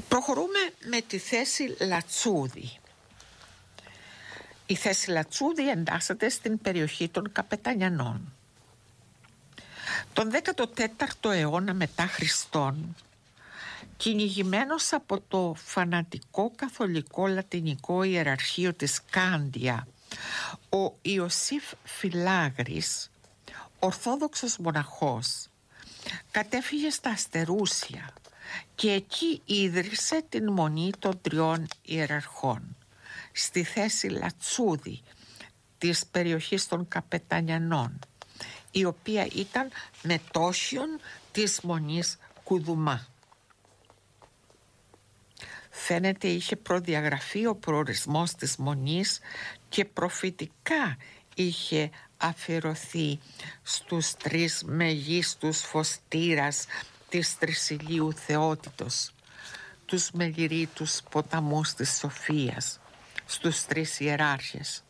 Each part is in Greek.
Προχωρούμε με τη θέση Λατσούδη. Η θέση Λατσούδη εντάσσεται στην περιοχή των Καπετανιανών. Τον 14ο αιώνα μετά Χριστόν, κυνηγημένος από το φανατικό καθολικό λατινικό ιεραρχείο της Κάντια, ο Ιωσήφ Φιλάγρης, ορθόδοξος μοναχός, κατέφυγε στα Αστερούσια και εκεί ίδρυσε την Μονή των Τριών Ιεραρχών στη θέση Λατσούδη της περιοχής των Καπετανιανών, η οποία ήταν μετόχιον της Μονής Κουδουμά. Φαίνεται είχε προδιαγραφεί ο προορισμός της Μονής και προφητικά είχε αφιερωθεί στους τρεις μεγίστους φωστήρας της τρισηλίου θεότητος, τους μεγηρίτους ποταμούς της Σοφίας, στους τρεις ιεράρχες.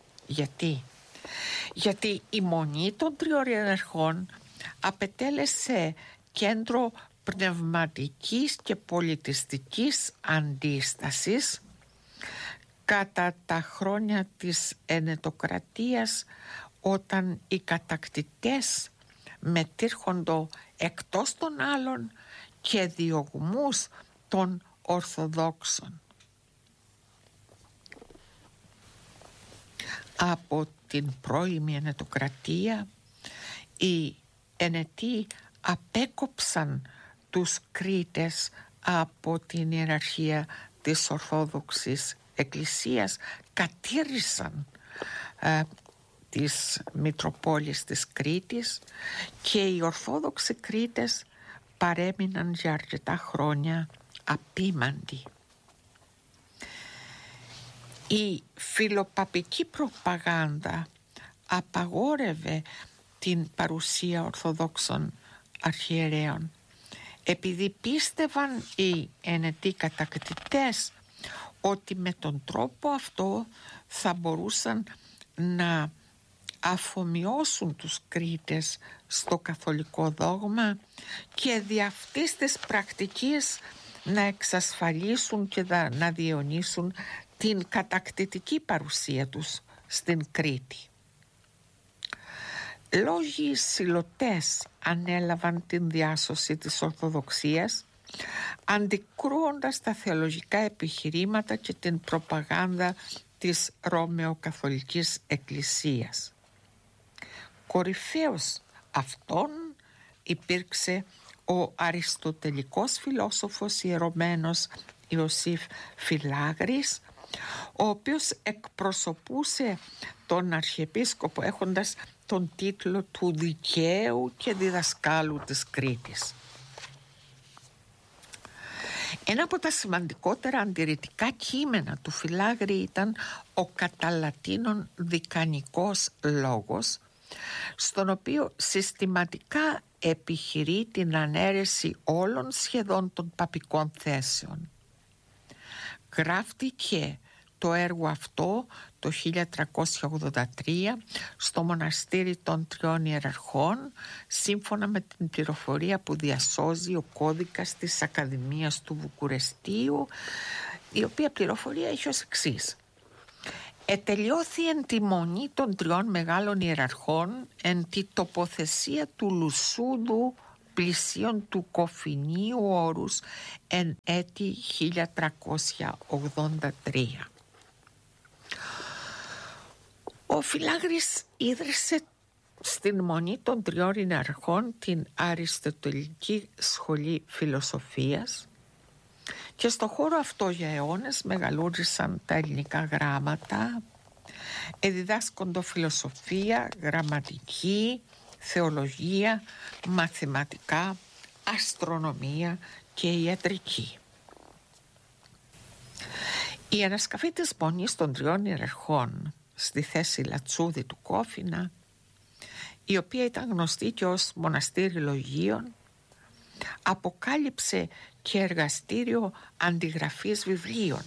Γιατί η Μονή των Τριών Ιεραρχών απετέλεσε κέντρο πνευματικής και πολιτιστικής αντίστασης κατά τα χρόνια της ενετοκρατίας, όταν οι κατακτητές μετήρχοντο εκτός των άλλων και διωγμούς των Ορθοδόξων. Από την πρώιμη ενετοκρατία οι ενετοί απέκοψαν τους Κρήτες από την ιεραρχία της Ορθόδοξης Εκκλησίας, κατήργησαν της Μητροπόλης της Κρήτης και οι Ορθόδοξοι Κρήτες παρέμειναν για αρκετά χρόνια απίμαντοι. Η φιλοπαπική προπαγάνδα απαγόρευε την παρουσία Ορθοδόξων αρχιερέων, επειδή πίστευαν οι ενετοί κατακτητές ότι με τον τρόπο αυτό θα μπορούσαν να αφομοιώσουν τους Κρήτες στο καθολικό δόγμα και δι' αυτής της πρακτικής να εξασφαλίσουν και να διαιωνίσουν την κατακτητική παρουσία τους στην Κρήτη. Λόγοι συλλωτές ανέλαβαν την διάσωση της Ορθοδοξίας, αντικρούοντας τα θεολογικά επιχειρήματα και την προπαγάνδα της Ρωμαιοκαθολικής Εκκλησίας. Κορυφαίος αυτών υπήρξε ο αριστοτελικός φιλόσοφος ιερωμένος Ιωσήφ Φιλάγρης, ο οποίος εκπροσωπούσε τον Αρχιεπίσκοπο έχοντας τον τίτλο του δικαίου και διδασκάλου της Κρήτης. Ένα από τα σημαντικότερα αντιρρητικά κείμενα του Φιλάγρη ήταν ο κατά Λατίνων δικανικός λόγος, στον οποίο συστηματικά επιχειρεί την ανέρεση όλων σχεδόν των παπικών θέσεων. Γράφτηκε το έργο αυτό το 1383 στο μοναστήρι των Τριών Ιεραρχών, σύμφωνα με την πληροφορία που διασώζει ο κώδικας της Ακαδημίας του Βουκουρεστίου, η οποία πληροφορία έχει ως εξής: «Ετελειώθη εν τη Μονή των Τριών Μεγάλων Ιεραρχών εν τη τοποθεσία του Λουσούδου πλησίων του Κοφινίου όρους εν έτη 1383». Ο Φιλάγρης ίδρυσε στην Μονή των Τριών Ιεραρχών την Αριστοτελική Σχολή Φιλοσοφίας και στο χώρο αυτό για αιώνες μεγαλούργησαν τα ελληνικά γράμματα, εδιδάσκοντο φιλοσοφία, γραμματική, θεολογία, μαθηματικά, αστρονομία και ιατρική. Η ανασκαφή της Μονής των Τριών Ιεραρχών στη θέση Λατσούδη του Κόφινα, η οποία ήταν γνωστή και ως μοναστήρι λογίων, αποκάλυψε και εργαστήριο αντιγραφής βιβλίων.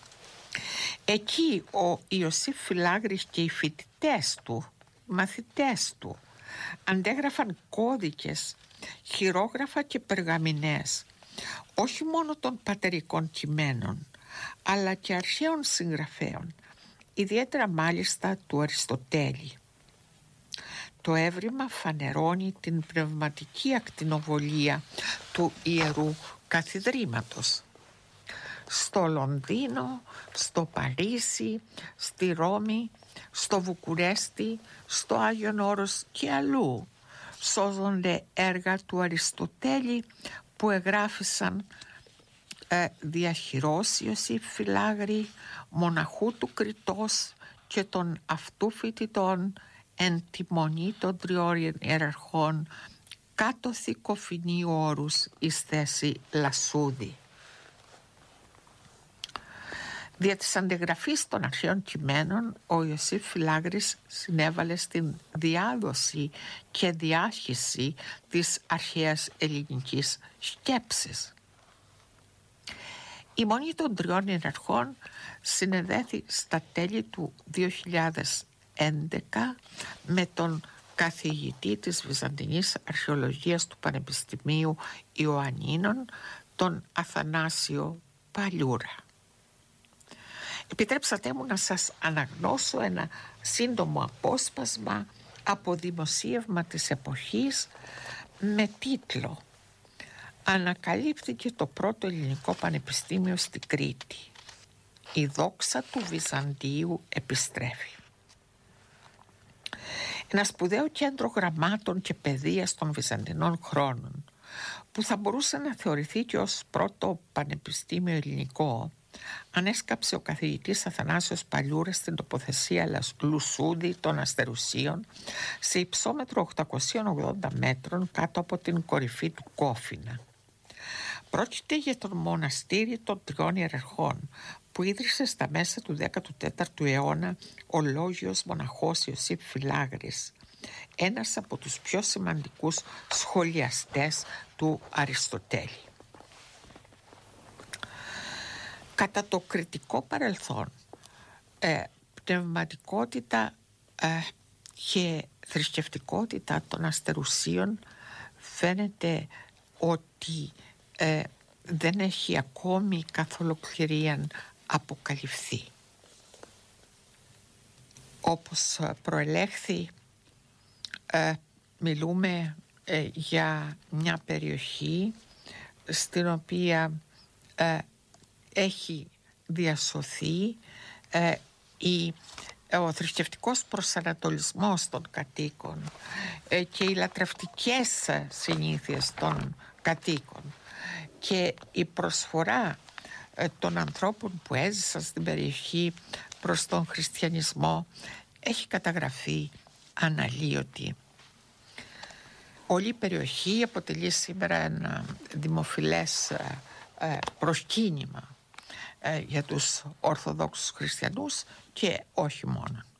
Εκεί ο Ιωσήφ Φιλάγρης και οι φοιτητές του, μαθητές του, αντέγραφαν κώδικες, χειρόγραφα και περγαμηνές όχι μόνο των πατερικών κειμένων, αλλά και αρχαίων συγγραφέων, ιδιαίτερα μάλιστα του Αριστοτέλη. Το έβριμα φανερώνει την πνευματική ακτινοβολία του Ιερού Καθιδρύματος. Στο Λονδίνο, στο Παρίσι, στη Ρώμη, στο Βουκουρέστι, στο Άγιον Όρος και αλλού σώζονται έργα του Αριστοτέλη που εγγράφησαν διαχειρός Ιωσήφ Φυλάγρη, μοναχού του Κριτός και των αυτού φοιτητών εν τη μονή των τριών ιεραρχών κάτω θηκοφινή όρους εις θέση Λασούδη. Δια της αντιγραφής των αρχαίων κειμένων, ο Ιωσήφ Φυλάγρης συνέβαλε στην διάδοση και διάχυση της αρχαίας ελληνικής σκέψης. Η Μονή των Τριών Ιεραρχών συνεδέθη στα τέλη του 2011 με τον καθηγητή της Βυζαντινής Αρχαιολογίας του Πανεπιστημίου Ιωαννίνων, τον Αθανάσιο Παλιούρα. Επιτρέψατε μου να σας αναγνώσω ένα σύντομο απόσπασμα από δημοσίευμα της εποχής με τίτλο «Ανακαλύφθηκε το πρώτο ελληνικό πανεπιστήμιο στην Κρήτη. Η δόξα του Βυζαντίου επιστρέφει». Ένα σπουδαίο κέντρο γραμμάτων και παιδείας των Βυζαντινών χρόνων, που θα μπορούσε να θεωρηθεί και ως πρώτο πανεπιστήμιο ελληνικό, ανέσκαψε ο καθηγητής Αθανάσιος Παλιούρας στην τοποθεσία Λουσούδη των Αστερουσίων σε υψόμετρο 880 μέτρων κάτω από την κορυφή του Κόφινα. Πρόκειται για το μοναστήρι των Τριών Ιεραρχών που ίδρυσε στα μέσα του 14ου αιώνα ο λόγιος μοναχός Ιωσήφ Φυλάγρης, ένας από τους πιο σημαντικούς σχολιαστές του Αριστοτέλη. Κατά το κριτικό παρελθόν, πνευματικότητα και θρησκευτικότητα των Αστερουσίων φαίνεται ότι δεν έχει ακόμη καθ' ολοκληρία αποκαλυφθεί. Όπως προελέχθη, μιλούμε για μια περιοχή στην οποία έχει διασωθεί ο θρησκευτικός προσανατολισμός των κατοίκων και οι λατρευτικές συνήθειες των κατοίκων και η προσφορά των ανθρώπων που έζησαν στην περιοχή προς τον χριστιανισμό έχει καταγραφεί αναλύωτη. Όλη η περιοχή αποτελεί σήμερα ένα δημοφιλές προσκύνημα για τους Ορθοδόξους χριστιανούς και όχι μόνο.